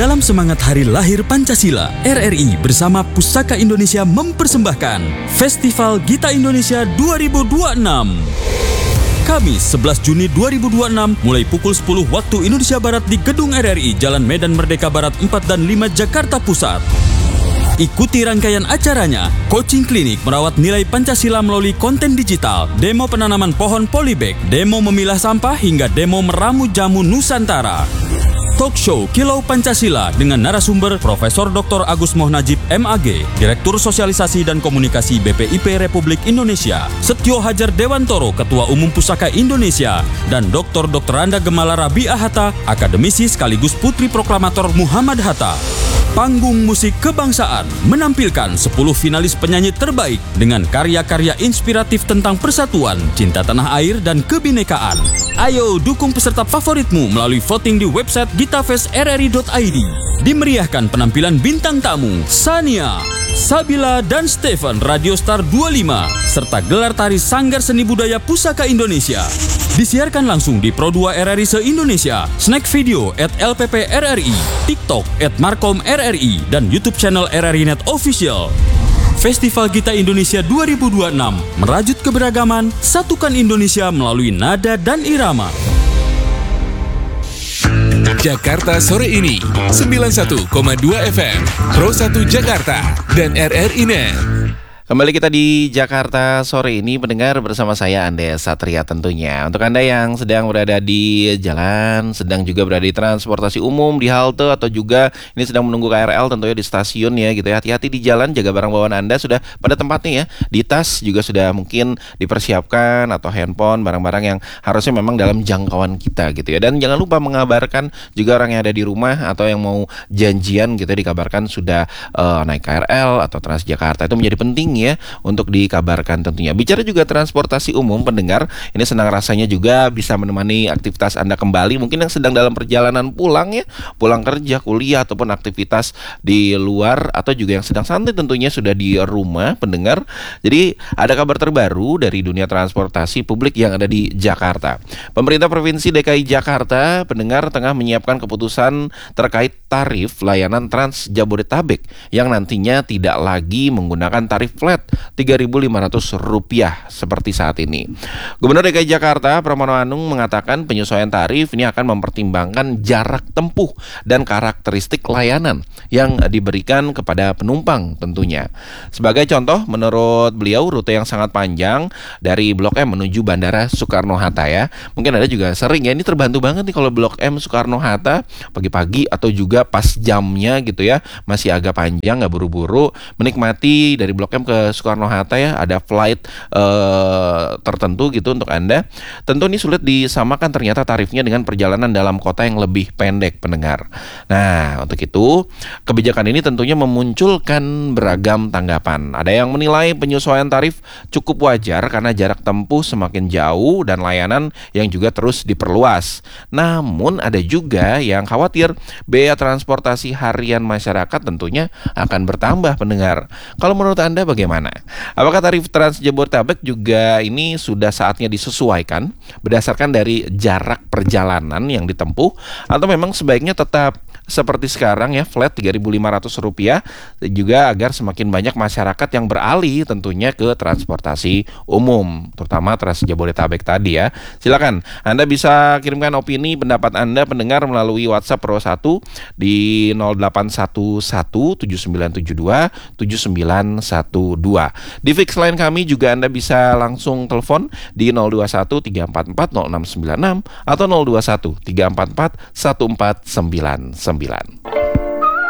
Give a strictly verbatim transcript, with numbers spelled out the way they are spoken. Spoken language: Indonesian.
Dalam semangat Hari Lahir Pancasila, R R I bersama Pusaka Indonesia mempersembahkan Festival Gita Indonesia dua ribu dua puluh enam. Kamis sebelas Juni dua ribu dua puluh enam mulai pukul sepuluh waktu Indonesia Barat di Gedung R R I Jalan Medan Merdeka Barat empat dan lima Jakarta Pusat. Ikuti rangkaian acaranya, coaching klinik merawat nilai Pancasila melalui konten digital, demo penanaman pohon polybag, demo memilah sampah hingga demo meramu jamu Nusantara. Talk show Kilau Pancasila dengan narasumber Profesor Doktor Agus Mohnajib M A G, Direktur Sosialisasi dan Komunikasi B P I P Republik Indonesia, Setio Hajar Dewantoro, Ketua Umum Pusaka Indonesia, dan Doktor Doktor Anda Gemala Rabi'ah Hatta, akademisi sekaligus Putri Proklamator Muhammad Hatta. Panggung musik kebangsaan menampilkan sepuluh finalis penyanyi terbaik dengan karya-karya inspiratif tentang persatuan, cinta tanah air, dan kebinekaan. Ayo dukung peserta favoritmu melalui voting di website gitafest r r i dot i d. Dimeriahkan penampilan bintang tamu Sania, Sabila, dan Stephen Radio Star dua puluh lima serta gelar tari Sanggar Seni Budaya Pusaka Indonesia. Disiarkan langsung di Pro dua R R I se-Indonesia, Snack Video at L P P R R I, TikTok at Markom R R I, dan YouTube channel R R I Net Official. Festival Gita Indonesia dua ribu dua puluh enam merajut keberagaman, satukan Indonesia melalui nada dan irama. Jakarta sore ini sembilan puluh satu koma dua F M, Pro satu Jakarta, dan R R I Net. Kembali kita di Jakarta sore ini, pendengar, bersama saya Ande Satria tentunya. Untuk Anda yang sedang berada di jalan, sedang juga berada di transportasi umum, di halte, atau juga ini sedang menunggu K R L tentunya di stasiun ya gitu ya. Hati-hati di jalan, jaga barang bawaan Anda sudah pada tempatnya ya. Di tas juga sudah mungkin dipersiapkan, atau handphone, barang-barang yang harusnya memang dalam jangkauan kita gitu ya. Dan jangan lupa mengabarkan juga orang yang ada di rumah atau yang mau janjian gitu ya, dikabarkan sudah uh, naik K R L atau Transjakarta. Itu menjadi penting ya untuk dikabarkan tentunya. Bicara juga transportasi umum, pendengar, ini senang rasanya juga bisa menemani aktivitas Anda kembali. Mungkin yang sedang dalam perjalanan pulang ya, pulang kerja, kuliah, ataupun aktivitas di luar, atau juga yang sedang santai tentunya sudah di rumah, pendengar. Jadi ada kabar terbaru dari dunia transportasi publik yang ada di Jakarta. Pemerintah Provinsi D K I Jakarta, pendengar, tengah menyiapkan keputusan terkait tarif layanan Trans Jabodetabek yang nantinya tidak lagi menggunakan tarif flat tiga ribu lima ratus rupiah seperti saat ini. Gubernur D K I Jakarta Pramono Anung mengatakan penyesuaian tarif ini akan mempertimbangkan jarak tempuh dan karakteristik layanan yang diberikan kepada penumpang tentunya. Sebagai contoh, menurut beliau, rute yang sangat panjang dari Blok M menuju Bandara Soekarno-Hatta ya. Mungkin ada juga sering ya, ini terbantu banget nih kalau Blok M Soekarno-Hatta pagi-pagi atau juga pas jamnya gitu ya, masih agak panjang, nggak buru-buru, menikmati dari Blok M ke Soekarno-Hatta ya, ada flight uh, tertentu gitu untuk Anda. Tentu ini sulit disamakan ternyata tarifnya dengan perjalanan dalam kota yang lebih pendek, pendengar. Nah, untuk itu kebijakan ini tentunya memunculkan beragam tanggapan. Ada yang menilai penyesuaian tarif cukup wajar karena jarak tempuh semakin jauh dan layanan yang juga terus diperluas. Namun ada juga yang khawatir biaya transportasi harian masyarakat tentunya akan bertambah, pendengar. Kalau menurut Anda bagaimana? Apakah tarif Trans Jabodetabek juga ini sudah saatnya disesuaikan berdasarkan dari jarak perjalanan yang ditempuh, atau memang sebaiknya tetap seperti sekarang ya, flat tiga ribu lima ratus rupiah, juga agar semakin banyak masyarakat yang beralih tentunya ke transportasi umum, terutama Trans Jabodetabek tadi ya. Silakan Anda bisa kirimkan opini pendapat Anda, pendengar, melalui WhatsApp Pro satu di nol delapan satu satu tujuh sembilan tujuh dua tujuh sembilan satu dua. Di fix line kami juga Anda bisa langsung telepon di nol dua satu tiga empat empat nol enam sembilan enam atau nol dua satu tiga empat empat satu empat sembilan sembilan.